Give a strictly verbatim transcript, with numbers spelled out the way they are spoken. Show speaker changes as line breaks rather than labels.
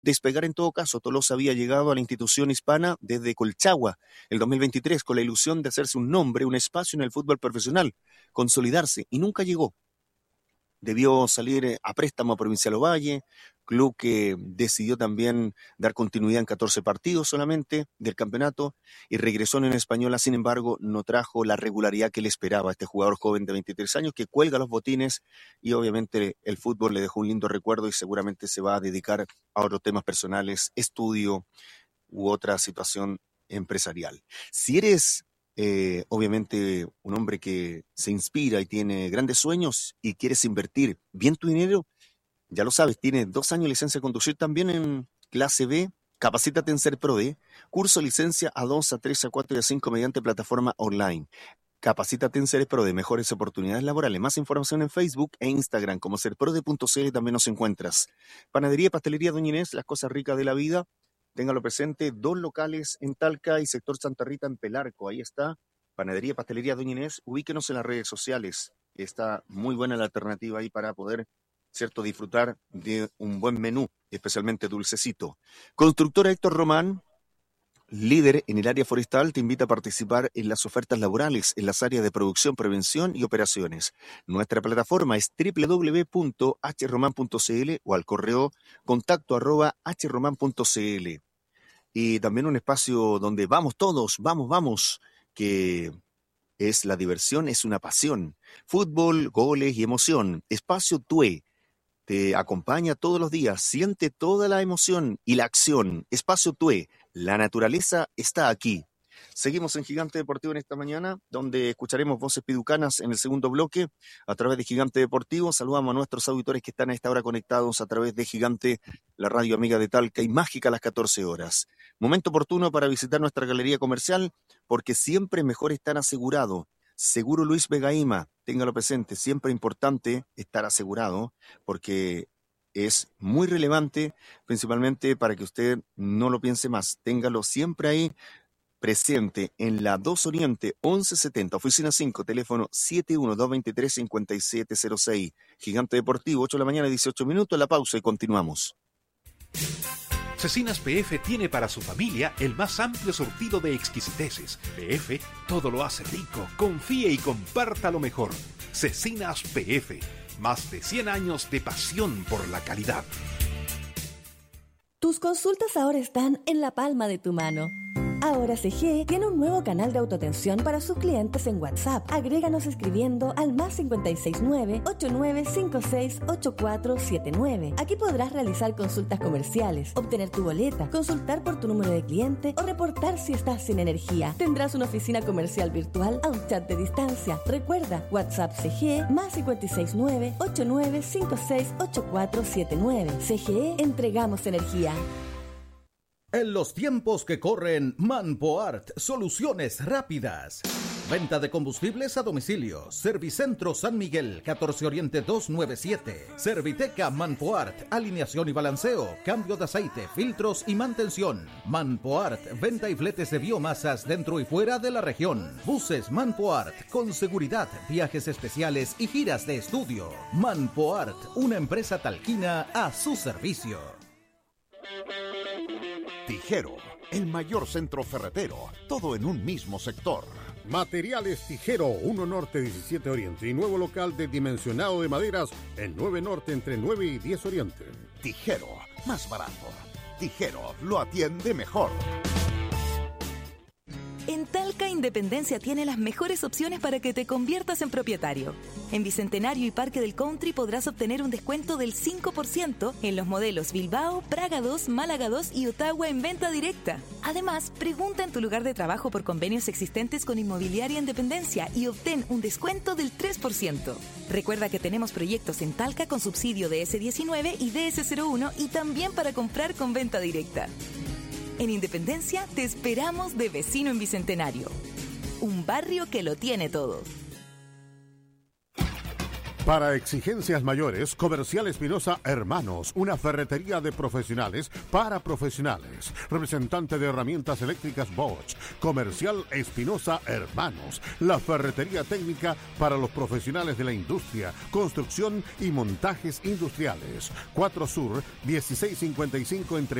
despegar en todo caso. Tolosa había llegado a la institución hispana desde Colchagua el dos mil veintitrés con la ilusión de hacerse un nombre, un espacio en el fútbol profesional, consolidarse, y nunca llegó. Debió salir a préstamo a Provincial Ovalle, club que decidió también dar continuidad en catorce partidos solamente del campeonato, y regresó en Española. Sin embargo, no trajo la regularidad que le esperaba a este jugador joven de veintitrés años que cuelga los botines, y obviamente el fútbol le dejó un lindo recuerdo y seguramente se va a dedicar a otros temas personales, estudio u otra situación empresarial. Si eres Eh, obviamente un hombre que se inspira y tiene grandes sueños y quieres invertir bien tu dinero, ya lo sabes, tienes dos años de licencia de conducir también en clase B. Capacítate en SerProD, curso licencia A dos, A tres, A cuatro y A cinco mediante plataforma online. Capacítate en SerProD, mejores oportunidades laborales. Más información en Facebook e Instagram como serprode punto c l, también nos encuentras. Panadería y pastelería Doña Inés, las cosas ricas de la vida. Téngalo presente, dos locales en Talca y sector Santa Rita en Pelarco. Ahí está, Panadería y Pastelería Doña Inés. Ubíquenos en las redes sociales. Está muy buena la alternativa ahí para poder, cierto, disfrutar de un buen menú, especialmente dulcecito. Constructora Héctor Román, líder en el área forestal, te invita a participar en las ofertas laborales en las áreas de producción, prevención y operaciones. Nuestra plataforma es doble u doble u doble u punto h roman punto c l o al correo contacto arroba h roman punto c l. Y también un espacio donde vamos todos, vamos, vamos, que es la diversión, es una pasión. Fútbol, goles y emoción. Espacio Tue te acompaña todos los días, siente toda la emoción y la acción. Espacio Tue, la naturaleza está aquí. Seguimos en Gigante Deportivo en esta mañana, donde escucharemos voces piducanas en el segundo bloque a través de Gigante Deportivo. Saludamos a nuestros auditores que están a esta hora conectados a través de Gigante, la radio amiga de Talca y mágica a las catorce horas. Momento oportuno para visitar nuestra galería comercial, porque siempre mejor estar asegurado. Seguro Luis Vegaima, téngalo presente, siempre importante estar asegurado, porque es muy relevante, principalmente para que usted no lo piense más. Téngalo siempre ahí presente en la dos Oriente once setenta, oficina cinco, teléfono siete uno dos dos tres cinco siete cero seis. Gigante Deportivo, ocho de la mañana, dieciocho minutos, la pausa y continuamos.
Cecinas P F tiene para su familia el más amplio surtido de exquisiteces. P F todo lo hace rico. Confíe y comparta lo mejor. Cecinas P F, más de cien años de pasión por la calidad.
Tus consultas ahora están en la palma de tu mano. Ahora C G E tiene un nuevo canal de autoatención para sus clientes en WhatsApp. Agréganos escribiendo al más cinco seis nueve, ocho nueve cinco seis, ocho cuatro siete nueve. Aquí podrás realizar consultas comerciales, obtener tu boleta, consultar por tu número de cliente o reportar si estás sin energía. Tendrás una oficina comercial virtual a un chat de distancia. Recuerda, WhatsApp C G E más cinco seis nueve, ocho nueve cinco seis, ocho cuatro siete nueve. C G E, entregamos energía.
En los tiempos que corren, Manpoart, soluciones rápidas. Venta de combustibles a domicilio. Servicentro San Miguel, catorce Oriente doscientos noventa y siete. Serviteca Manpoart, alineación y balanceo, cambio de aceite, filtros y mantención. Manpoart, venta y fletes de biomasas dentro y fuera de la región. Buses Manpoart, con seguridad, viajes especiales y giras de estudio. Manpoart, una empresa talquina a su servicio.
Tijero, el mayor centro ferretero, todo en un mismo sector.
Materiales Tijero, uno Norte, diecisiete Oriente y nuevo local de dimensionado de maderas en nueve Norte entre nueve y diez Oriente.
Tijero, más barato. Tijero, lo atiende mejor.
En Talca, Independencia tiene las mejores opciones para que te conviertas en propietario. En Bicentenario y Parque del Country podrás obtener un descuento del cinco por ciento en los modelos Bilbao, Praga dos, Málaga dos y Ottawa en venta directa. Además, pregunta en tu lugar de trabajo por convenios existentes con Inmobiliaria Independencia y obtén un descuento del tres por ciento. Recuerda que tenemos proyectos en Talca con subsidio de ese diecinueve y D S cero uno y también para comprar con venta directa. En Independencia te esperamos de vecino en Bicentenario. Un barrio que lo tiene todo.
Para exigencias mayores, Comercial Espinosa Hermanos, una ferretería de profesionales para profesionales. Representante de herramientas eléctricas Bosch. Comercial Espinosa Hermanos, la ferretería técnica para los profesionales de la industria, construcción y montajes industriales. cuatro Sur, dieciséis cincuenta y cinco entre